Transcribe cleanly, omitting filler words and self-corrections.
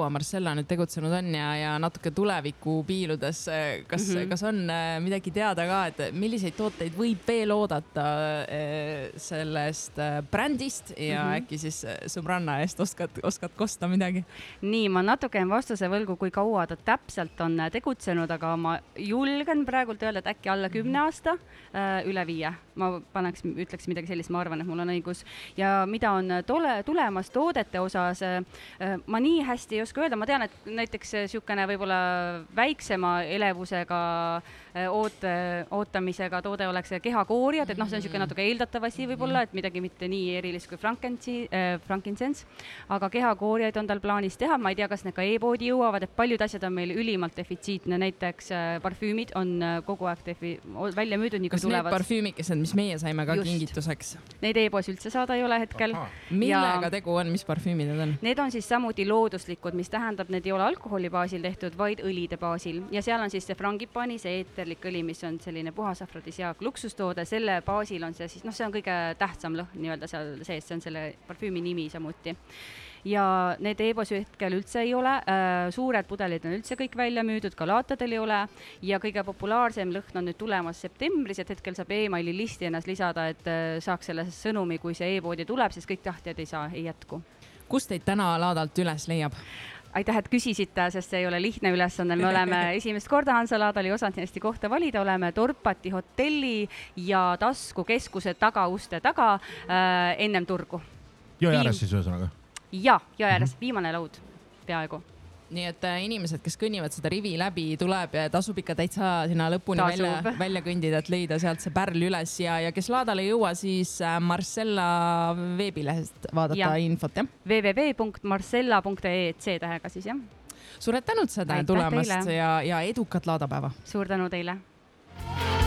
kaua Marcella nüüd tegutsenud on ja natuke tuleviku piiludes, kas on midagi teada ka, et milliseid tooteid võib veel oodata sellest brändist ja äkki siis sõbranna eest oskad kosta midagi? Nii, ma natuke vastuse võlgu, kui kaua ta täpselt on tegutsenud, aga ma julgen praegult öelda, et äkki alla 10 aasta, üle 5. Ma ütleks midagi sellist, ma arvan, et mul on õigus. Ja mida on tulemas toodete osas, ma nii hästi ei oska öelda. Ma tean, et näiteks siukene võib-olla väiksema elevusega ootamisega toode oleks kehakoorijad, et see on siuke natuke eeldatav asi võib-olla, et midagi mitte nii erilist kui frankincense, aga kehakoorijad on tal plaanis teha. Ma ei tea, kas need ka e-poodi jõuavad, et paljud asjad on meil ülimalt defitsiitne, näiteks parfüümid on kogu aeg välja müüdud, nii kui tulevad. Kas need parfüümikesed, mis meie saime ka kingituseks? Neid e-poos üldse saada ei ole hetkel. Millega tegu on, mis parfüümid need on? Need on siis samuti looduslikud, mis tähendab, need ei ole alkoholi baasil tehtud, vaid õlide baasil. Ja seal on siis see frangipani, see eeterlik õli, mis on selline puhas afrodisiaak luksustoode. Selle baasil on see siis, see on kõige tähtsam lõhn nii-öelda seal sees, see on selle parfüümi nimi samuti. Ja need e-poos hetkel üldse ei ole, suured pudelid on üldse kõik välja müüdud, ka laatadel ei ole ja kõige populaarsem lõhn on nüüd tulemas septembris, et hetkel saab e-maili listi ennast lisada, et saaks selle sõnumi, kui see e-poodi tuleb, sest kõik tahtjad ei jätku. Kust teid täna laadalt üles leiab? Aitäh, et küsisite, sest see ei ole lihtne ülesanne. Me oleme esimest korda Hansalaadal ja osad hästi kohta valida. Oleme Dorpati hotelli ja Tasku keskuse tagauste taga ennem turgu. Jõeääres siis ühesõnaga? Ja, Jõeääres, viimane laud peaaegu. Nii et inimesed, kes kõnnivad seda rivi läbi, tuleb ja tasub ikka täitsa sinna lõpuni välja kõndida, et leida sealt see pärl üles ja kes laadale ei jõua, siis Marcella veebilehest vaadata infot, jah? www.marcella.ee C-tähega siis, jah. Suured tänud seda tulemast ja edukat laadapäeva. Suur tänu teile.